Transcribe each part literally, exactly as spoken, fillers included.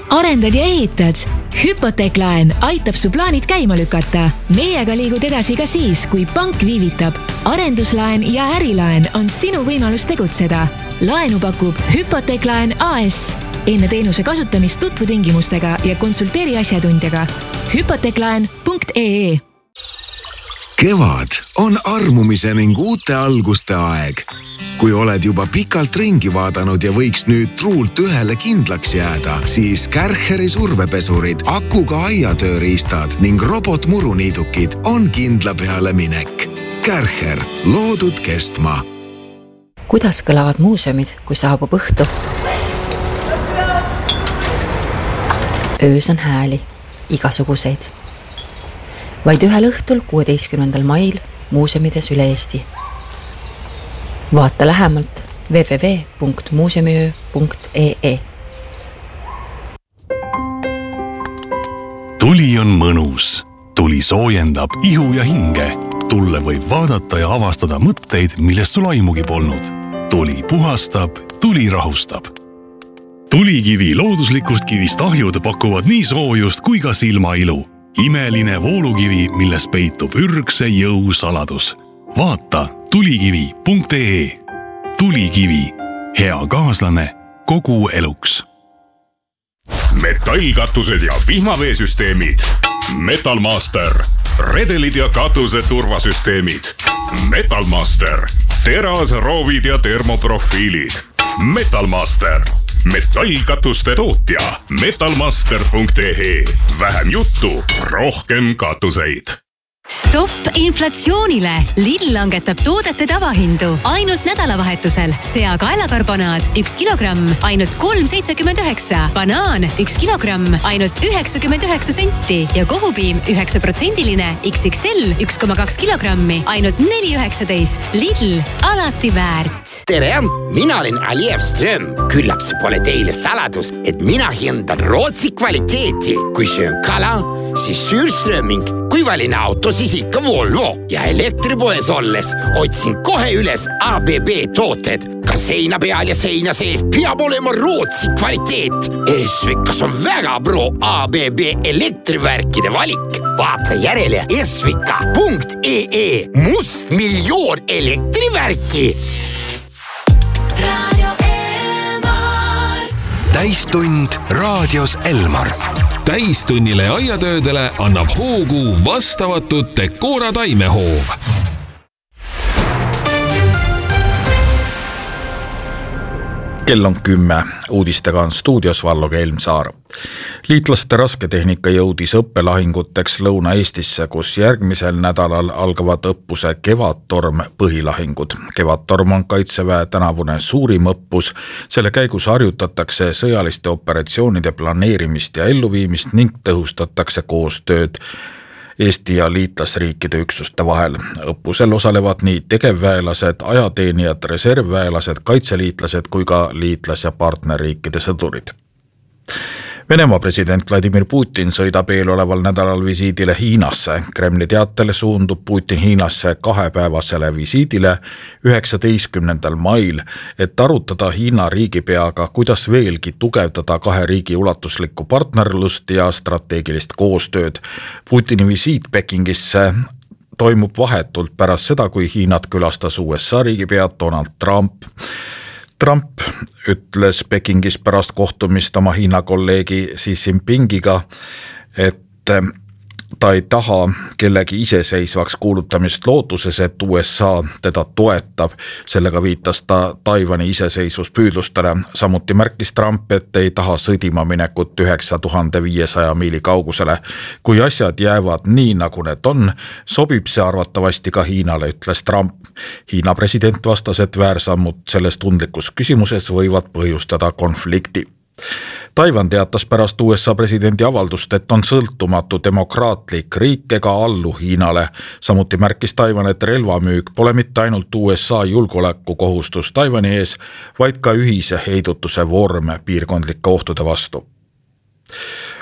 arendad ja ehitad? Hüpoteeklaen aitab su plaanid käima lükata. Meiega liigud edasi ka siis, kui pank viivitab. Arenduslaen ja ärilaen on sinu võimalus tegutseda. Laenu pakub Hüpoteeklaen A S. Enne teenuse kasutamist tutvu tingimustega ja konsulteeri asjatundjaga. hüpoteeklaen punkt ee. Kevad on armumise ning uute alguste aeg. Kui oled juba pikalt ringi vaadanud ja võiks nüüd truult ühele kindlaks jääda, siis Kärcheri survepesurid, akuga aiatööriistad ning robotmuruniidukid on kindla peale minek. Kärcher, loodud kestma. Kuidas kõlavad muuseumid, kui saabub õhtu? Öös on hääli, igasuguseid. Vaid ühel õhtul kuueteistkümnendal mail muuseumides üle Eesti. Vaata lähemalt w w w punkt muuseumiöö punkt ee. Tuli on mõnus. Tuli soojendab ihu ja hinge. Tulle võib vaadata ja avastada mõtteid, millest sul aimugi polnud. Tuli puhastab, tuli rahustab. Tulikivi looduslikust kivist ahjud pakuvad nii soojust kui ka silmailu. Imeline voolukivi, milles peitub ürgse jõu saladus. Vaata tulikivi punkt ee. Tulikivi. Hea kaaslane kogu eluks. Metallkatused ja vihmaveesüsteemid. Metalmaster. Redelid ja katuse turvasüsteemid. Metalmaster. Teras, roovid ja termoprofiilid. Metalmaster. Metallkatuste tootja. metalmaster punkt ee. Vähem juttu, rohkem katuseid. Stopp inflatsioonile! Lidl langetab toodete tavahindu ainult nädalavahetusel. Sea kaelakarbonaad üks kilogramm ainult kolm seitsekümmend üheksa, banaan üks kilogramm ainult üheksakümmend üheksa senti ja kohupiim üheksa protsendiline X X L üks koma kaks kilogrammi ainult neli üheksateist. Lidl, alati väärt. Tere, mina olen Aliev Ström. Küllap see pole teile saladus, et mina hindan Rootsi kvaliteeti. Kui söön kala, siis Sürströming. Kui valin auto, siis ikka Volvo. Ja elektripoes olles otsin kohe üles A B B tooted. Ka seina peal ja seina sees peab olema Rootsi kvaliteet. Esvikas on väga pro A B B elektrivärkide valik. Vaata järele esvika punkt ee. Must miljoon elektrivärki. Radio Elmar. Täistund raadios Elmar. Täistunnile ja aiatöödele annab hoogu vastavatud Decora taimehoov. Kell on kümme. Uudistega on stuudios Vallo Kelmsaar. Liitlaste rasketehnika jõudis õppelahinguteks Lõuna-Eestisse, kus järgmisel nädalal algavad õppuse Kevadtorm põhilahingud. Kevadtorm on Kaitseväe tänavune suurim õppus. Selle käigus harjutatakse sõjaliste operatsioonide planeerimist ja elluviimist ning tõhustatakse koostööd Eesti ja liitlasriikide üksuste vahel. Õppusel osalevad nii tegevväelased, ajateenijad, reservväelased, kaitseliitlased kui ka liitlas- ja partnerriikide sõdurid. Venemaa president Vladimir Putin sõidab eeloleval nädalal visiidile Hiinasse. Kremli teatele suundub Putin Hiinasse kahepäevasele visiidile üheksateistkümnendal mail, et arutada Hiina riigipeaga, kuidas veelgi tugevdada kahe riigi ulatuslikku partnerlust ja strateegilist koostööd. Putini visiit Pekingisse toimub vahetult pärast seda, kui Hiinat külastas U S A riigipea Donald Trump. Trump ütles Pekingis pärast kohtumist oma Hiina kolleegi Xi Jinpingiga, et ta ei taha kellegi iseseisvaks kuulutamist lootuses, et U S A teda toetab. Sellega viitas ta Taiwani iseseisvuspüüdlustele. Samuti märkis Trump, et ei taha sõdima minekut üheksa tuhande viiesaja miili kaugusele. Kui asjad jäävad nii, nagu need on, sobib see arvatavasti ka Hiinale, ütles Trump. Hiina president vastas, et väärsammud selles tundlikus küsimuses võivad põhjustada konflikti. Taiwan teatas pärast U S A presidendi avaldust, et on sõltumatu demokraatlik riik ega allu Hiinale. Samuti märkis Taiwan, et relvamüük pole mitte ainult U S A julgeolekukohustus Taiwani ees, vaid ka ühise heidutuse vorm piirkondlike ohtude vastu.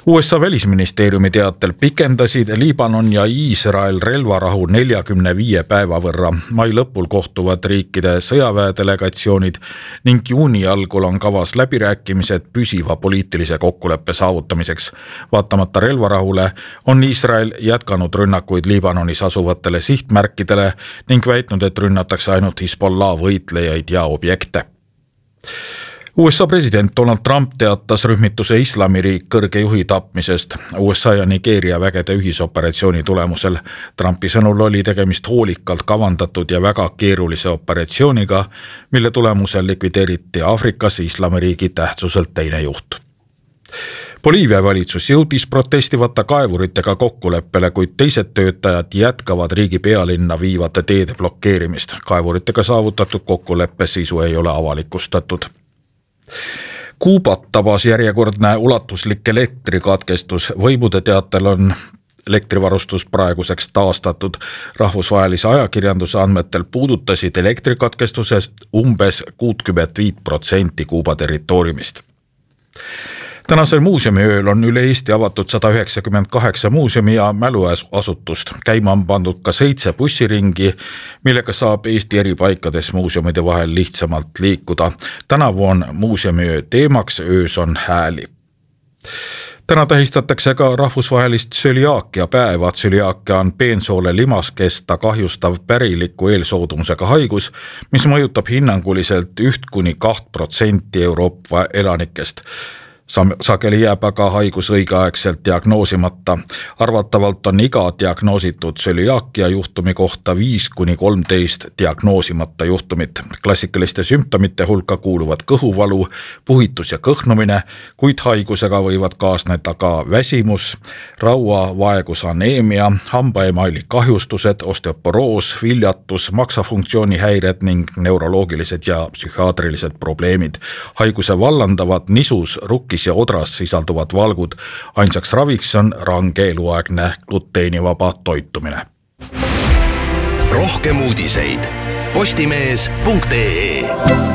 U S A välisministeeriumi teatel pikendasid Liibanon ja Iisrael relvarahu neljakümne viie päeva võrra. Mai lõpul kohtuvad riikide sõjaväedelegatsioonid ning juuni algul on kavas läbirääkimised püsiva poliitilise kokkuleppe saavutamiseks. Vaatamata relvarahule on Iisrael jätkanud rünnakuid Liibanonis asuvatele sihtmärkidele ning väitnud, et rünnatakse ainult Hezbollah võitlejaid ja objekte. U S A president Donald Trump teatas rühmituse Islamiriik kõrge juhi tapmisest U S A ja Nigeeria vägede ühisoperatsiooni tulemusel. Trumpi sõnul oli tegemist hoolikalt kavandatud ja väga keerulise operatsiooniga, mille tulemusel likvideeriti Aafrikas Islamiriigi tähtsuselt teine juht. Boliivia valitsus jõudis protestivata kaevuritega kokkuleppele, kuid teised töötajad jätkavad riigi pealinna viivate teede blokeerimist. Kaevuritega saavutatud kokkuleppe sisu ei ole avalikustatud. Kuubat tabas järjekordne ulatuslik elektrikatkestus. Võimude teatel on elektrivarustus praeguseks taastatud. Rahvusvahelise ajakirjanduse andmetel puudutasid elektrikatkestusest umbes kuuskümmend viis protsenti Kuuba territooriumist. Tänasel muuseumiööl on üle Eesti avatud sada üheksakümmend kaheksa muuseumi ja mäluasutust. Käima on pandud ka seitse bussiringi, millega saab Eesti eri paikades muuseumide vahel lihtsamalt liikuda. Tänavu on muuseumiöö teemaks Öös on hääli. Täna tähistatakse ka rahvusvahelist tsöliaakia päeva. Tsöliaakia on peensoole limaskesta kahjustav päriliku eelsoodumusega haigus, mis mõjutab hinnanguliselt üht kuni kaht protsenti Euroopa elanikest. Sageli jääb aga haigus õigeaegselt diagnoosimata. Arvatavalt on iga diagnoositud tsöliaakia juhtumi kohta viis kuni kolmteist diagnoosimata juhtumit. Klassikaliste sümptomite hulka kuuluvad kõhuvalu, puhitus ja kõhnumine, kuid haigusega võivad kaasneda ka väsimus, raua, vaegus, aneemia, hambaemaili kahjustused, osteoporoos, viljatus, maksafunktsiooni häired ning neuroloogilised ja psühhiaatrilised probleemid. Haiguse vallandavad nisus, rukkis ja odras sisalduvad valgud. Ainsaks raviks on range eluaegne gluteenivaba toitumine. Rohkem uudiseid postimees punkt ee.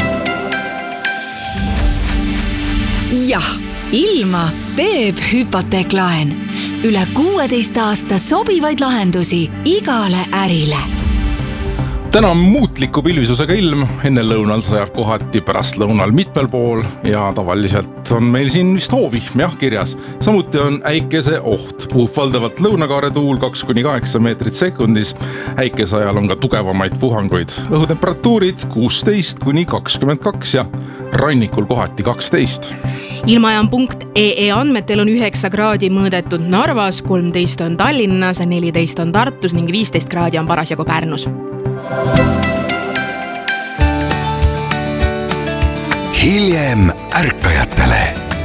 Jah, ilma teeb hüpoteeklaen. Üle kuueteist aasta sobivaid lahendusi igale ärile. Täna on muutliku pilvisusega ilm, enne lõunal sajab kohati pärast lõunal mitmel pool ja tavaliselt on meil siin vist hoovihm jah kirjas. Samuti on äikese oht, puhub valdavalt lõunakaare tuul kaks kuni kaheksa meetrit sekundis. Äikese ajal on ka tugevamaid puhanguid. Õhutemperatuurid kuusteist kuni kakskümmend kaks ja rannikul kohati kaksteist. Ilmajaam punkt ee andmetel on üheksa kraadi mõõdetud Narvas, kolmteist on Tallinnas, neliteist on Tartus ning viisteist kraadi on parasjagu Pärnus. Hiljem ärkajatele.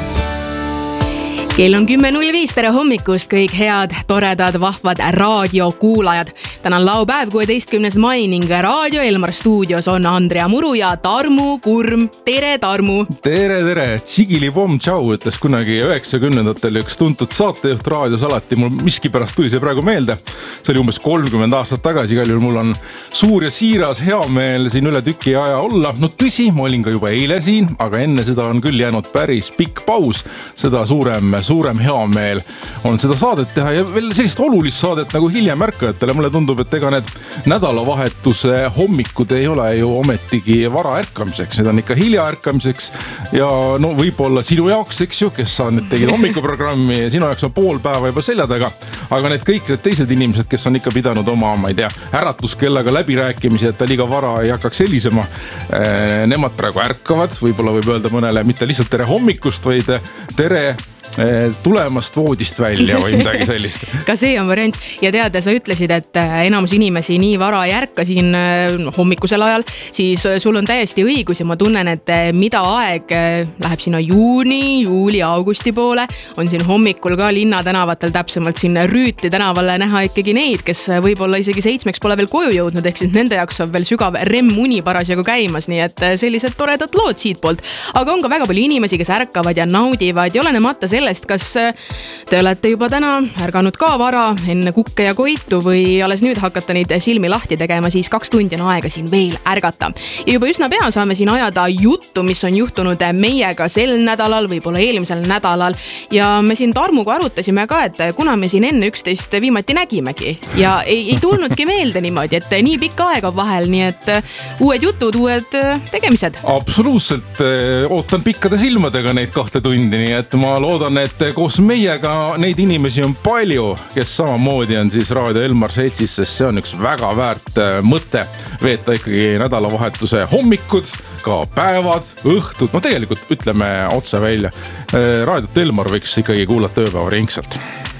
Kell on kümme null viis, tere hommikust kõik head, toredad, vahvad raadiokuulajad. Täna on laupäev kuueteistkümnes mai ning Raadio Elmar stuudios on Andrea Muru ja Tarmu Kurm. Tere Tarmu! Tere, tere! Tšigili pom tšau ütles kunagi üheksakümnendatel üks tuntud saatejuht raadios alati. Mul miskipärast tuli see praegu meelde. See oli umbes kolmkümmend aastat tagasi. Igal juhul mul on suur ja siiras hea meel siin üle tüki aja olla. No tõsi, ma olin ka juba eile siin, aga enne seda on küll jäänud päris pikk paus. Seda suurem suurem hea meel on seda saadet teha ja veel sellist olulist saadet nagu Hiljem ärkajatele. Mulle tundub, et ega need nädalavahetuse hommikud ei ole ju ometigi vara ärkamiseks, need on ikka hilja ärkamiseks ja no võib-olla sinu jaoks, eks ju, kes sa nüüd tegid hommikuprogrammi ja sinu jaoks on pool päeva juba selja taga, aga need kõik need teised inimesed, kes on ikka pidanud oma, ma ei tea, äratuskellaga läbirääkimisi, et ta liiga vara ei hakkaks helisema, nemad praegu ärkavad, võib-olla võib öelda mõnele mitte lihtsalt tere hommikust, vaid tere tulemast voodist välja või midagi sellist. Ka see on variant ja tead, sa ütlesid, et enamus inimesi nii vara ei ärka siin hommikusel ajal, siis sul on täiesti õigus ja ma tunnen, et mida aeg läheb sinna juuni, juuli, augusti poole, on siin hommikul ka linna tänavatel, täpsemalt siin Rüütli tänavale näha ikkagi neid, kes võib-olla isegi seitsmeks pole veel koju jõudnud, ehk siis nende jaoks on veel sügav remmuni parasjagu käimas, nii et sellised toredad lood siit poolt. Aga on ka väga palju inimesi, kes ärkavad ja naudivad ja olenemata selle sellest, kas te olete juba täna ärganud ka vara enne kukke ja koitu või alles nüüd hakata neid silmi lahti tegema, siis kaks tundi on aega siin veel ärgata. Ja juba üsna pea saame siin ajada juttu, mis on juhtunud meiega sel nädalal, võib-olla eelmisel nädalal. Ja me siin Tarmuga arutasime ka, et kuna me siin enne üksteist viimati nägimegi ja ei, ei tulnudki meelde niimoodi, et nii pikka aega vahel, nii et uued jutud, uued tegemised. Absoluutselt ootan pikkade silmadega neid kahte tundi, nii et ma loodan, et koos meiega neid inimesi on palju, kes samamoodi on siis Raadio Elmar seltsis, sest see on üks väga väärt mõte veeta ikkagi nädalavahetuse hommikud, ka päevad, õhtud, no tegelikult ütleme otse välja. Raadiot Elmar võiks ikkagi kuulata ööpäeva ringselt.